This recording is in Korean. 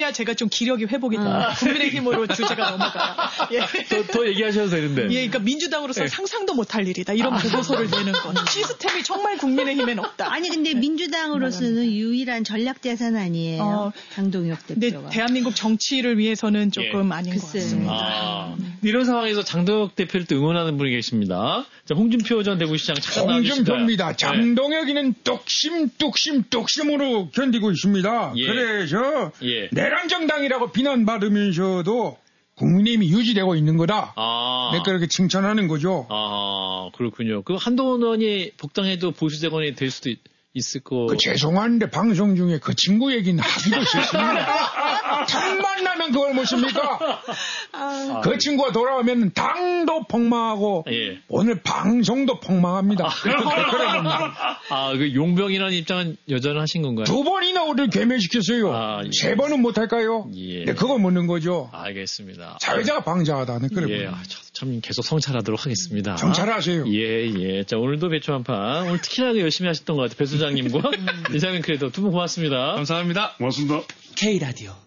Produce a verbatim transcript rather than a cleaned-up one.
그래야 제가 좀 기력이 회복이 됩니다. 아. 국민의힘으로 주제가 넘어가요. 예. 더, 더 얘기하셔도 되는데. 예, 그러니까 민주당으로서 예. 상상도 못할 일이다. 이런 아. 보고서를 내는 건 시스템이 정말 국민의힘엔 없다. 아니 근데 민주당으로서는 네. 유일한 전략 자산 아니에요. 어, 강동혁 대표가. 근데 대한민국 정치를 위해서는 조금 예. 아닌 글쎄. 것 같습니다. 아. 이런 상황에서 장동혁 대표를 또 응원하는 분이 계십니다. 자, 홍준표 전 대구시장 잠깐 나와주실까요? 홍준표입니다. 장동혁이는 뚝심 뚝심 뚝심으로 견디고 있습니다. 예. 그래서 예. 내란정당이라고 비난받으면서도 국민의힘이 유지되고 있는 거다. 아. 내가 그렇게 칭찬하는 거죠. 아, 그렇군요. 그 한동훈 의원이 복당해도 보수재건이 될 수도 있, 있을 거. 그 죄송한데 방송 중에 그 친구 얘기는 하기도 싫습니다. 참 만나면 그걸 모십니까? 아. 그 친구가 돌아오면 당도 폭망하고 예. 오늘 방송도 폭망합니다. 아. 그래 봅니다. 아, 그 용병이라는 입장은 여전하신 건가요? 두 번이나 우리를 괴멸시켰어요. 아, 예. 세 번은 못할까요? 예. 네, 그걸 묻는 거죠. 알겠습니다. 사회자가 방자하다는 그래. 예, 아, 참 계속 성찰하도록 하겠습니다. 성찰하세요. 예, 예. 자, 오늘도 배추 한판 오늘 특히나 열심히 하셨던 것 같아요. 배 소장님과 이상민 그래도 두 분 고맙습니다. 감사합니다. 고맙습니다. K라디오